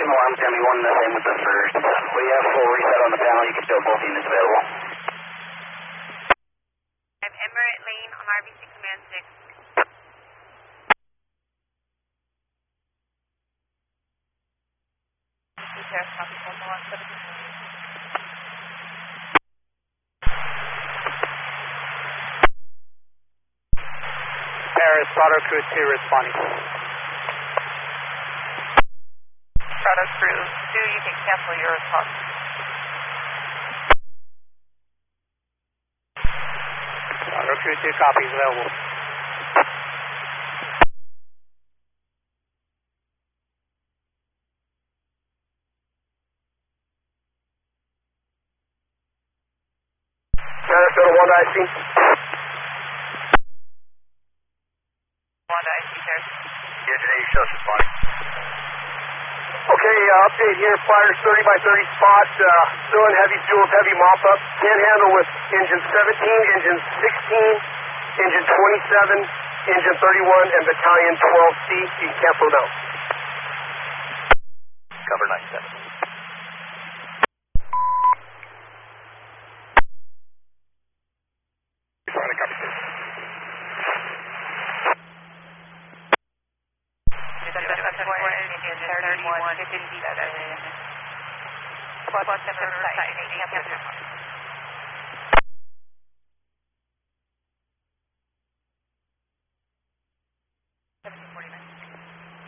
second alarm's going to be one and the same with the first. We have full reset on the panel. You can show both units available. I'm Emirate Lane on RV6 Command 6. Sheriff, copy 411. Paris, Auto Crew 2 responding. Auto Crew 2, you can cancel your response. Auto Crew 2 copies available. Sarasota 1 to IC. 1 to IC, sir. Here today, your show's responding. Okay, update here, fires 30 by 30 spot, still in heavy fuel, heavy mop-up, handle with engine 17, engine 16, engine 27, engine 31, and battalion 12C. You can cancel them out. Cover 97. Responding, copy 6. Plus 7 site.